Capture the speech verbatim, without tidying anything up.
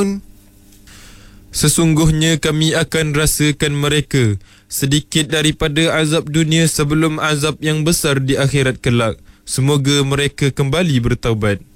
يعلمون. Sesungguhnya kami akan rasakan mereka sedikit daripada azab dunia sebelum azab yang besar di akhirat kelak. Semoga mereka kembali bertaubat.